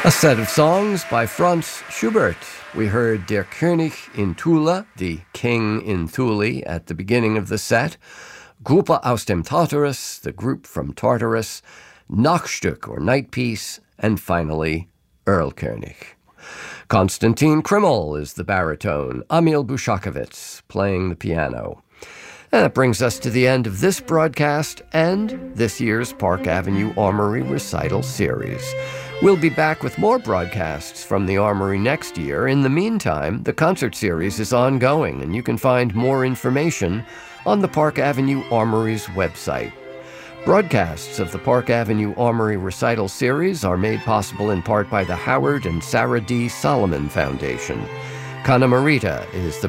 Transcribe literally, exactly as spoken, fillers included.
A set of songs by Franz Schubert. We heard Der König in Thule, the King in Thule, at the beginning of the set. Gruppe aus dem Tartarus, the group from Tartarus. Nachtstück, or Night Piece. And finally, Erlkönig. Konstantin Krimmel is the baritone. Emil Bushakovitz playing the piano. And that brings us to the end of this broadcast and this year's Park Avenue Armory Recital Series. We'll be back with more broadcasts from the Armory next year. In the meantime, the concert series is ongoing, and you can find more information on the Park Avenue Armory's website. Broadcasts of the Park Avenue Armory Recital Series are made possible in part by the Howard and Sarah D. Solomon Foundation. Kana Marita is the